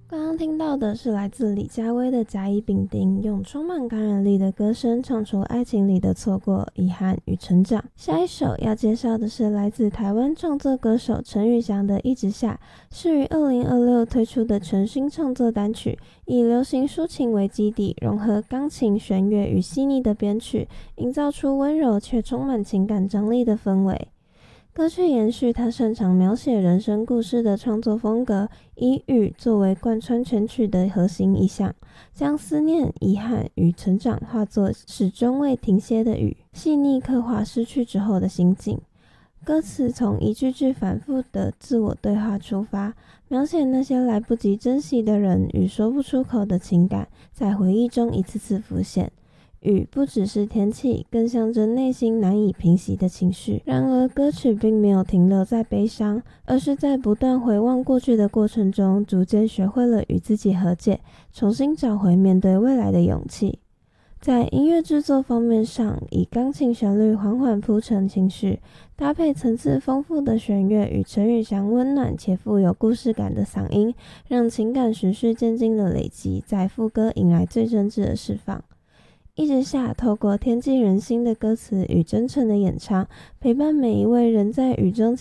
刚刚听到的是来自李佳薇的甲乙丙丁，用充满感染力的歌声唱出爱情里的错过、遗憾与成长。下一首要介绍的是来自台湾创作歌手陈宇翔的《一直下》，是于2026推出的全新创作单曲，以流行抒情为基底，融合钢琴、弦乐与细腻的编曲，营造出温柔却充满情感张力的氛围。歌曲延续他擅长描写人生故事的创作风格，以雨作为贯穿全曲的核心意象，将思念、遗憾与成长化作始终未停歇的雨，细腻刻画失去之后的心境。歌词从一句句反复的自我对话出发，描写那些来不及珍惜的人与说不出口的情感，在回忆中一次次浮现。雨不只是天气，更象征内心难以平息的情绪。然而歌曲并没有停留在悲伤，而是在不断回望过去的过程中，逐渐学会了与自己和解，重新找回面对未来的勇气。在音乐制作方面上，以钢琴旋律缓缓铺陈情绪，搭配层次丰富的弦乐与陈宇翔温暖且富有故事感的嗓音，让情感循序渐进的累积，在副歌迎来最真挚的释放。一直下透过天际人心的歌词与真诚的演唱，陪伴每一位人在雨中